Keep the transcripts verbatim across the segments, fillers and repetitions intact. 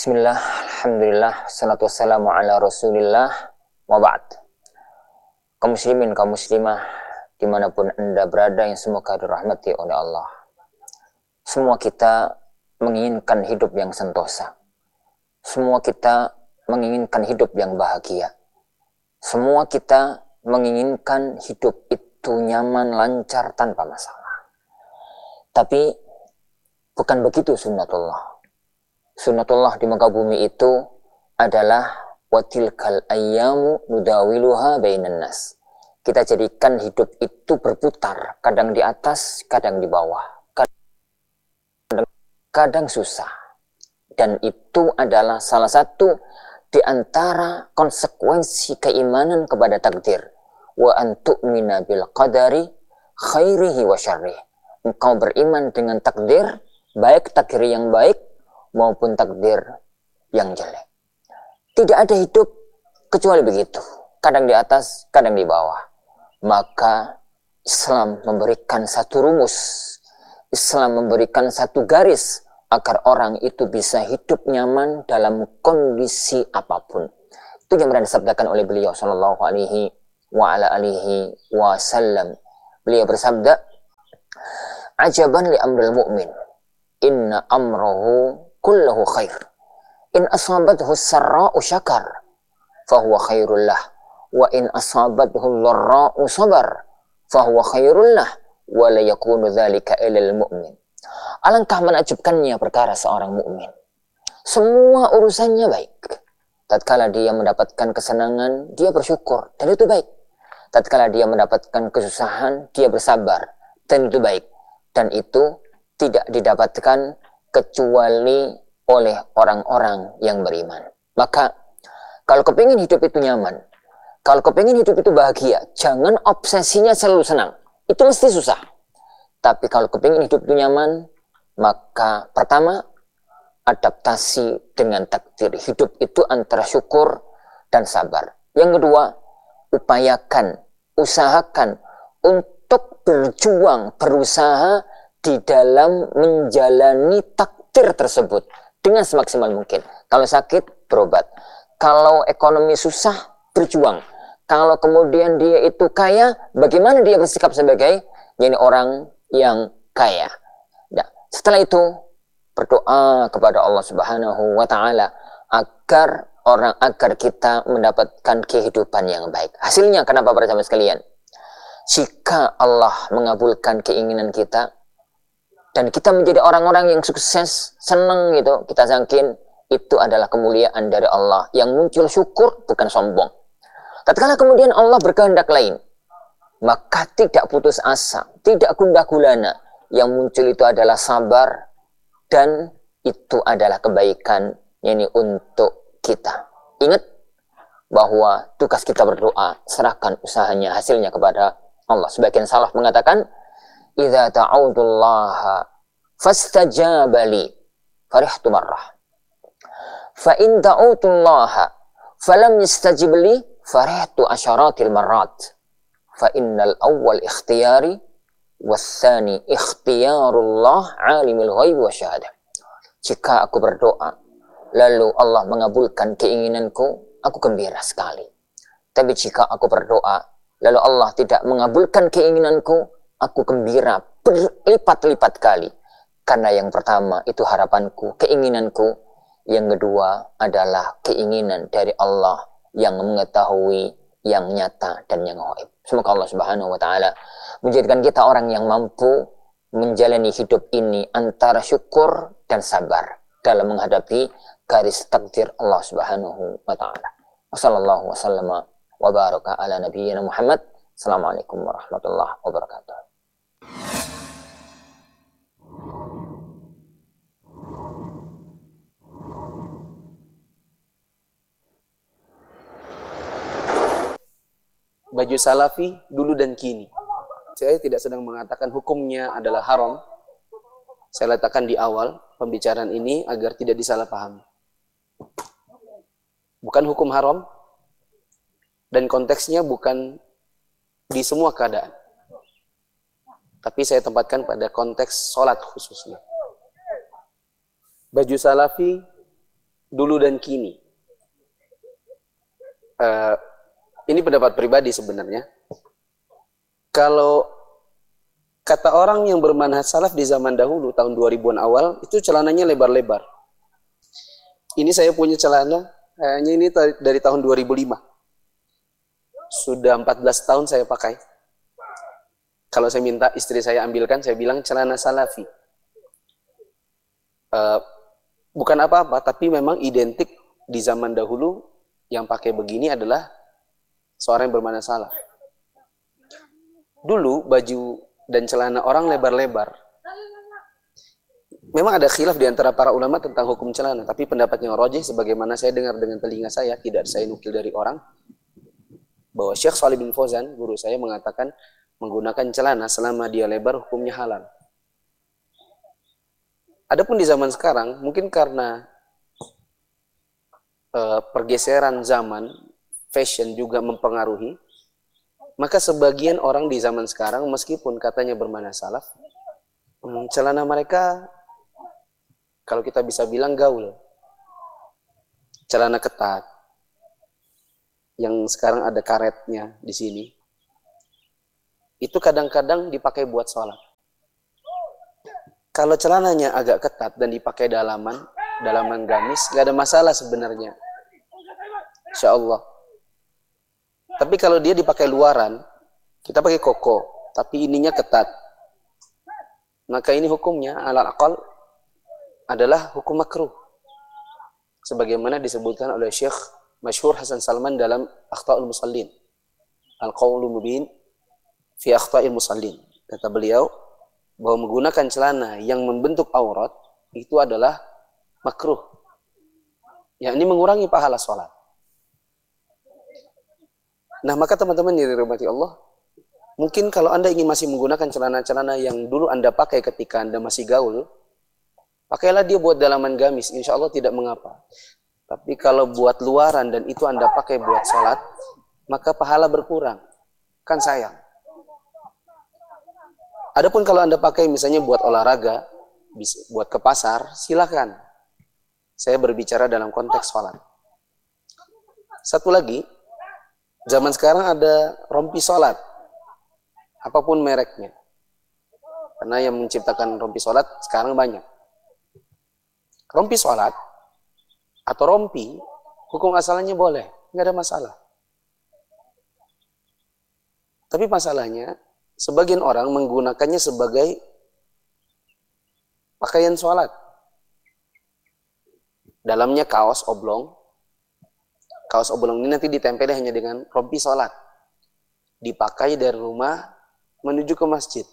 Bismillah, alhamdulillah, salatu wassalamu ala rasulillah, wa ba'd. Kaum muslimin, kaum muslimah, dimanapun anda berada yang semoga dirahmati oleh Allah. Semua kita menginginkan hidup yang sentosa. Semua kita menginginkan hidup yang bahagia. Semua kita menginginkan hidup itu nyaman, lancar, tanpa masalah. Tapi bukan begitu sunnatullah. Sunnatullah di muka bumi itu adalah watilkal ayyamu nudawiluha bainan nas. Kita jadikan hidup itu berputar, kadang di atas, kadang di bawah, kadang, kadang susah. Dan itu adalah salah satu di antara konsekuensi keimanan kepada takdir. Wa antu'mina bil qadari khairihi wa syarrih. Engkau beriman dengan takdir, baik takdir yang baik maupun takdir yang jelek. Tidak ada hidup kecuali begitu. Kadang di atas, kadang di bawah. Maka Islam memberikan satu rumus. Islam memberikan satu garis agar orang itu bisa hidup nyaman dalam kondisi apapun. Itu yang pernah disabdakan oleh beliau sallallahu alaihi wa ala alihi wasallam. Beliau bersabda, "Ajaban li amril mu'min. Inna amrahu kullahu khair. In asabathu sarra'u syakar, fahuwa khairul lah. Wa in asabathu dharra'u sabar, fahuwa khairul lah. Wa la yakunu dhalika ilal mu'min." Alangkah menakjubkannya perkara seorang mukmin. Semua urusannya baik. Tatkala dia mendapatkan kesenangan, dia bersyukur, dan itu baik. Tatkala dia mendapatkan kesusahan, dia bersabar, dan itu baik. Dan itu tidak didapatkan kecuali oleh orang-orang yang beriman. Maka kalau kepingin hidup itu nyaman, kalau kepingin hidup itu bahagia, jangan obsesinya selalu senang. Itu mesti susah. Tapi kalau kepingin hidup itu nyaman, maka pertama, adaptasi dengan takdir. Hidup itu antara syukur dan sabar. Yang kedua, upayakan, usahakan untuk berjuang, berusaha di dalam menjalani takdir tersebut dengan semaksimal mungkin. Kalau sakit, berobat. Kalau ekonomi susah, berjuang. Kalau kemudian dia itu kaya, bagaimana dia bersikap sebagai yani orang yang kaya. Nah, setelah itu berdoa kepada Allah Subhanahu wa taala agar orang agar kita mendapatkan kehidupan yang baik. Hasilnya kenapa para jamaah sekalian? Jika Allah mengabulkan keinginan kita dan kita menjadi orang-orang yang sukses, senang gitu, kita yakin itu adalah kemuliaan dari Allah yang muncul syukur bukan sombong. Tatkala kemudian Allah berkehendak lain, maka tidak putus asa, tidak gundah gulana. Yang muncul itu adalah sabar, dan itu adalah kebaikan ini untuk kita. Ingat bahwa tugas kita berdoa, serahkan usahanya, hasilnya kepada Allah. Sebagian salaf mengatakan, "Idza ta'udullaha fastajaba li farihtu marrah. Fa in ta'udullaha falam yastajib li farihtu asyaratil marrat. Fa innal awwal ikhtiyari wathani ikhtiyarullah alimul ghaib wa syahadah." Jika aku berdoa lalu Allah mengabulkan keinginanku, aku gembira sekali. Tapi jika aku berdoa lalu Allah tidak mengabulkan keinginanku, aku gembira berlipat-lipat kali. Karena yang pertama itu harapanku, keinginanku. Yang kedua adalah keinginan dari Allah yang mengetahui yang nyata dan yang gaib. Semoga Allah Subhanahu wa taala menjadikan kita orang yang mampu menjalani hidup ini antara syukur dan sabar dalam menghadapi garis takdir Allah Subhanahu wa taala. Wassallallahu wasallama wa baraka ala nabiyyina Muhammad. Assalamualaikum warahmatullahi wabarakatuh. Baju salafi dulu dan kini. Saya tidak sedang mengatakan hukumnya adalah haram. Saya letakkan di awal pembicaraan ini agar tidak disalahpahami. Bukan hukum haram, dan konteksnya bukan di semua keadaan. Tapi saya tempatkan pada konteks sholat khususnya. Baju salafi dulu dan kini. Uh, ini pendapat pribadi sebenarnya. Kalau kata orang yang bermanhaj salaf di zaman dahulu, tahun dua ribuan awal, itu celananya lebar-lebar. Ini saya punya celana, kayaknya ini dari tahun dua ribu lima. Sudah empat belas tahun saya pakai. Kalau saya minta istri saya ambilkan, saya bilang celana salafi. Uh, bukan apa-apa, tapi memang identik di zaman dahulu yang pakai begini adalah seorang yang bermanhaj salaf. Dulu baju dan celana orang lebar-lebar. Memang ada khilaf di antara para ulama tentang hukum celana, tapi pendapatnya rajih sebagaimana saya dengar dengan telinga saya, tidak saya nukil dari orang, bahwa Syekh Shalih bin Fauzan, guru saya, mengatakan menggunakan celana selama dia lebar hukumnya halal. Adapun di zaman sekarang, mungkin karena uh, pergeseran zaman, fashion juga mempengaruhi, maka sebagian orang di zaman sekarang, meskipun katanya bermanhaj salaf, hmm, celana mereka, kalau kita bisa bilang, gaul. Celana ketat, yang sekarang ada karetnya di sini, itu kadang-kadang dipakai buat sholat. Kalau celananya agak ketat dan dipakai dalaman, dalaman gamis, nggak ada masalah sebenarnya, insya Allah. Tapi kalau dia dipakai luaran, kita pakai koko, tapi ininya ketat, maka ini hukumnya alal aqal adalah hukum makruh, sebagaimana disebutkan oleh Syekh Masyhur Hasan Salman dalam Akhta'ul Musallin, Al-Qaulul Mubin fi Akhta'il Musallin. Kata beliau bahwa menggunakan celana yang membentuk aurat itu adalah makruh, yakni mengurangi pahala sholat. Nah, maka teman-teman yang dirahmati Allah, mungkin kalau Anda ingin masih menggunakan celana-celana yang dulu Anda pakai ketika Anda masih gaul, pakailah dia buat dalaman gamis, insya Allah tidak mengapa. Tapi kalau buat luaran dan itu Anda pakai buat sholat, maka pahala berkurang. Kan sayang. Adapun kalau Anda pakai misalnya buat olahraga, buat ke pasar, silakan. Saya berbicara dalam konteks sholat. Satu lagi, zaman sekarang ada rompi sholat, apapun mereknya. Karena yang menciptakan rompi sholat sekarang banyak. Rompi sholat atau rompi, hukum asalnya boleh, nggak ada masalah. Tapi masalahnya, sebagian orang menggunakannya sebagai pakaian sholat. Dalamnya kaos oblong. Kaos oblong ini nanti ditempel hanya dengan rompi sholat. Dipakai dari rumah menuju ke masjid.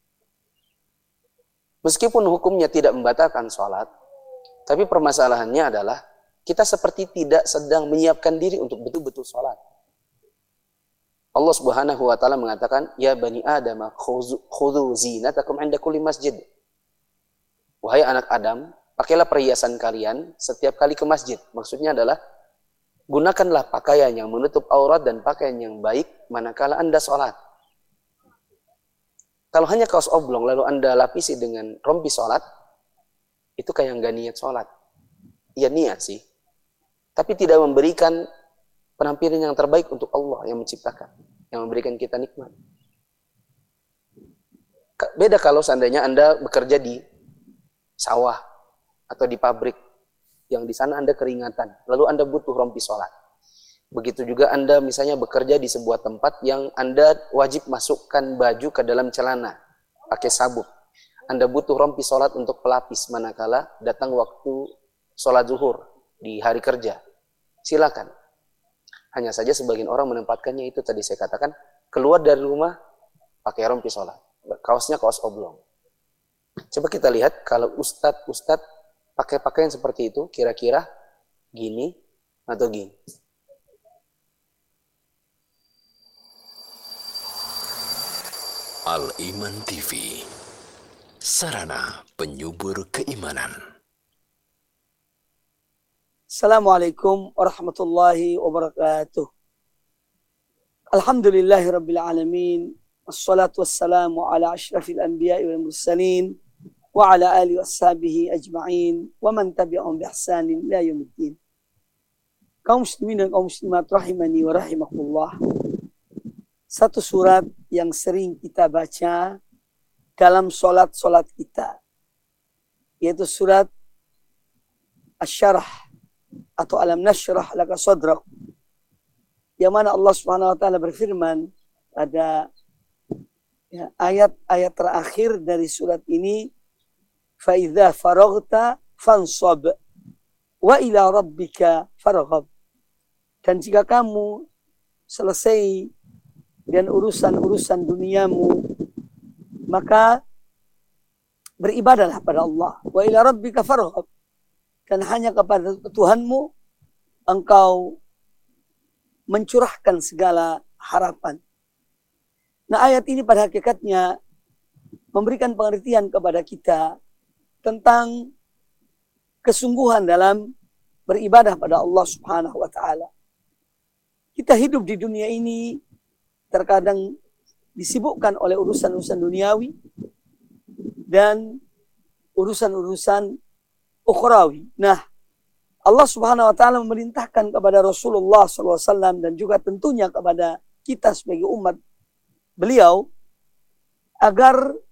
Meskipun hukumnya tidak membatalkan sholat, tapi permasalahannya adalah kita seperti tidak sedang menyiapkan diri untuk betul-betul sholat. Allah Subhanahu wa taala mengatakan, "Ya bani Adam, khudhu zinatakum 'inda kulli masjid." Wahai anak Adam, pakailah perhiasan kalian setiap kali ke masjid. Maksudnya adalah gunakanlah pakaian yang menutup aurat dan pakaian yang baik manakala Anda sholat. Kalau hanya kaos oblong lalu Anda lapisi dengan rompi sholat, itu kayak nggak niat sholat. Iya niat sih, tapi tidak memberikan penampilan yang terbaik untuk Allah yang menciptakan, yang memberikan kita nikmat. Beda kalau seandainya Anda bekerja di sawah atau di pabrik, yang di sana Anda keringatan, lalu Anda butuh rompi sholat. Begitu juga Anda misalnya bekerja di sebuah tempat yang Anda wajib masukkan baju ke dalam celana, pakai sabuk. Anda butuh rompi sholat untuk pelapis manakala datang waktu sholat zuhur di hari kerja. Silakan. Hanya saja sebagian orang menempatkannya itu tadi saya katakan, keluar dari rumah pakai rompi sholat. Kaosnya kaos oblong. Coba kita lihat kalau ustadz-ustadz pakai pakaian seperti itu, kira-kira gini atau gini. Al-Iman T V, sarana penyubur keimanan. Assalamualaikum warahmatullahi wabarakatuh. Alhamdulillahi rabbil alamin. Wassalatu wassalamu ala ashrafil anbiya'i wal mursalin. wa ala alihi washabihi ajma'in wa man tabi'ahum bi ihsanin ila yaumiddin. Kaum muslimin dan kaum muslimat rahimani wa rahimakumullah. Satu surat yang sering kita baca dalam solat-solat kita, yaitu surat Asy-Syarh atau Alam Nashrah Laka Sadrak, yang mana Allah Subhanahu wa taala berfirman pada ya, ayat-ayat terakhir dari surat ini, fa idza faraghta fansab wa ila rabbika farghab. Dan jika kamu selesai dan urusan-urusan duniamu, maka beribadahlah pada Allah. Wa ila rabbika farghab. Dan hanya kepada Tuhanmu engkau mencurahkan segala harapan. Nah, ayat ini pada hakikatnya memberikan pengertian kepada kita tentang kesungguhan dalam beribadah pada Allah Subhanahu wa taala. Kita hidup di dunia ini terkadang disibukkan oleh urusan-urusan duniawi dan urusan-urusan ukhrawi. Nah, Allah Subhanahu wa taala memerintahkan kepada Rasulullah shallallahu alaihi wasallam dan juga tentunya kepada kita sebagai umat beliau agar